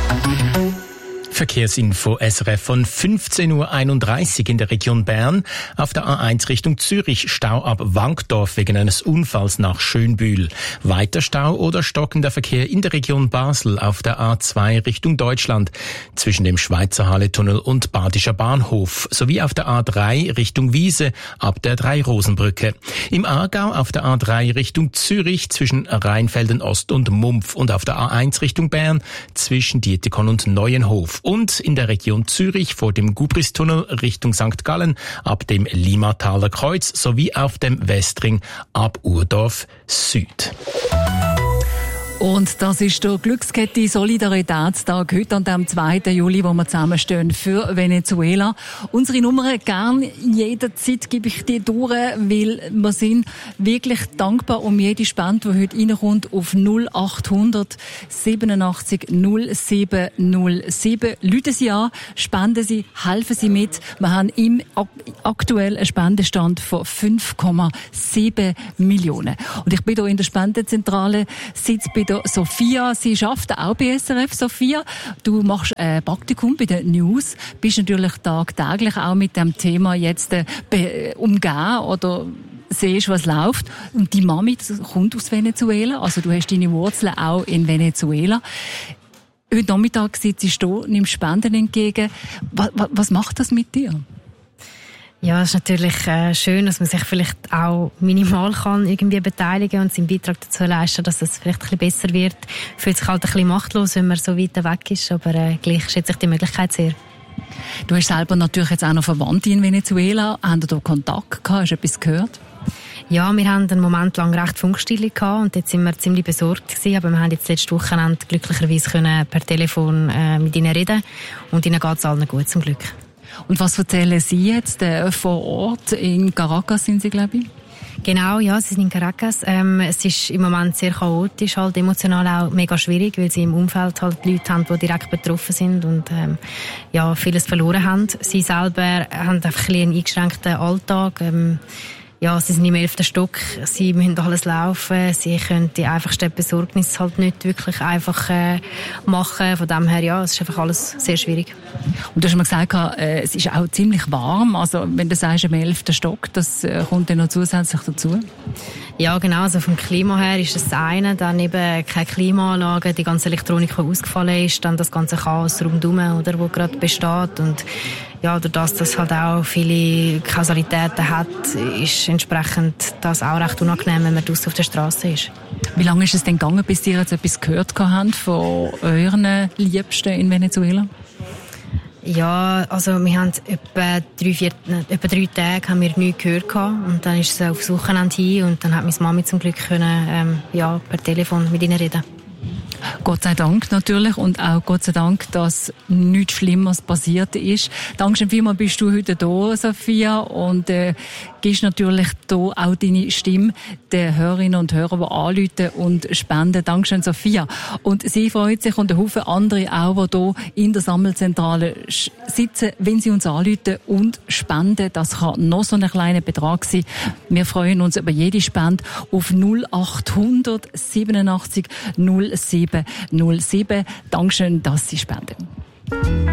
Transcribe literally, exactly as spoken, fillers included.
Verkehrsinfo S R F von fünfzehn Uhr einunddreißig in der Region Bern. Auf der A eins Richtung Zürich Stau ab Wankdorf wegen eines Unfalls nach Schönbühl. Weiter Stau oder stockender Verkehr in der Region Basel auf der A zwei Richtung Deutschland zwischen dem Schweizer Halletunnel und Badischer Bahnhof sowie auf der A drei Richtung Wiese ab der Drei-Rosen-Brücke. Im Aargau auf der A drei Richtung Zürich zwischen Rheinfelden Ost und Mumpf und auf der A eins Richtung Bern zwischen Dietikon und Neuenhof. Und in der Region Zürich vor dem Gubristunnel Richtung Sankt Gallen ab dem Limataler Kreuz sowie auf dem Westring ab Urdorf Süd. Und das ist der Glückskette Solidaritätstag heute an dem zweiten Juli, wo wir zusammenstehen für Venezuela. Unsere Nummer gern jederzeit gebe ich die durch, weil wir sind wirklich dankbar um jede Spende, die heute reinkommt auf null achthundert siebenundachtzig null sieben null sieben. Rufen Sie an, spenden Sie, helfen Sie mit. Wir haben im aktuell einen Spendenstand von fünf Komma sieben Millionen. Und ich bin hier in der Spendenzentrale, sitze bei der Sophia. Sie arbeitet auch bei S R F, Sophia. Du machst ein Praktikum bei den News, bist natürlich tagtäglich auch mit dem Thema jetzt äh, umgehen oder siehst, was läuft. Und die Mami kommt aus Venezuela, also du hast deine Wurzeln auch in Venezuela. Heute Nachmittag sitzt du, nimmst Spenden entgegen. Was, was macht das mit dir? Ja, es ist natürlich äh, schön, dass man sich vielleicht auch minimal kann irgendwie beteiligen und seinen Beitrag dazu leisten, dass es vielleicht ein bisschen besser wird. Fühlt sich halt ein bisschen machtlos, wenn man so weit weg ist, aber äh, gleich schätze ich die Möglichkeit sehr. Du hast selber natürlich jetzt auch noch Verwandte in Venezuela. Haben Sie da Kontakt gehabt? Hast du etwas gehört? Ja, wir haben einen Moment lang recht Funkstille gehabt und jetzt sind wir ziemlich besorgt gewesen, aber wir haben jetzt letztes Wochenende glücklicherweise können per Telefon äh, mit ihnen reden und ihnen geht es allen gut, zum Glück. Und was erzählen Sie jetzt äh, vor Ort? In Caracas sind Sie, glaube ich? Genau, ja, sie sind in Caracas. Ähm, es ist im Moment sehr chaotisch, halt emotional auch mega schwierig, weil sie im Umfeld halt Leute haben, die direkt betroffen sind und ähm, ja, vieles verloren haben. Sie selber haben einfach ein einen eingeschränkten Alltag. Ähm, Ja, sie sind im elften Stock, sie müssen alles laufen, sie können die einfachste Besorgnis halt nicht wirklich einfach äh, machen. Von dem her, ja, es ist einfach alles sehr schwierig. Und du hast mir gesagt, äh, es ist auch ziemlich warm, also wenn du sagst, im elften Stock, das äh, kommt dann noch zusätzlich dazu? Ja, genau, also vom Klima her ist das eine, dann eben keine Klimaanlage, die ganze Elektronik, die ausgefallen ist, dann das ganze Chaos rundherum, oder, wo gerade besteht und ja, dadurch, dass das halt auch viele Kausalitäten hat, ist entsprechend das auch recht unangenehm, wenn man draussen auf der Straße ist. Wie lange ist es denn gegangen, bis ihr jetzt etwas gehört habt von euren Liebsten in Venezuela? Ja, also wir haben etwa drei, vier, etwa drei Tage haben wir nichts gehört und dann ist es aufs Wochenende hin und dann hat meine Mami zum Glück können, ähm, ja, per Telefon mit ihnen reden. Gott sei Dank natürlich und auch Gott sei Dank, dass nichts Schlimmes passiert ist. Dankeschön vielmals, bist du heute da, Sophia, und äh, gibst natürlich da auch deine Stimme den Hörerinnen und Hörern, die anrufen und spenden. Dankeschön, Sophia. Und sie freut sich und ein Haufen andere auch, die hier in der Sammelzentrale sitzen, wenn sie uns anrufen und spenden. Das kann noch so ein kleiner Betrag sein. Wir freuen uns über jede Spende auf null achthundert siebenundachtzig null sieben null sieben. Dankeschön, dass Sie spenden.